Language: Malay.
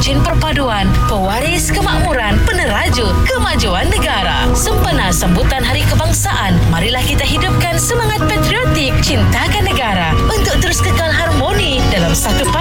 Ejen Perpaduan, Pewaris Kemakmuran, Peneraju Kemajuan Negara. Sempena sambutan Hari Kebangsaan, marilah kita hidupkan semangat patriotik, cintakan negara untuk terus kekal harmoni dalam satu